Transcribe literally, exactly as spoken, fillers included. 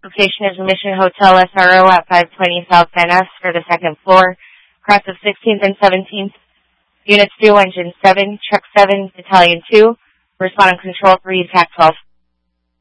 location is Mission Hotel S R O at five twenty South Van Ness for the second floor. Cross of sixteenth and seventeenth. Units two, Engine seven, Truck seven, Battalion two. Respond on control for E TAC twelve.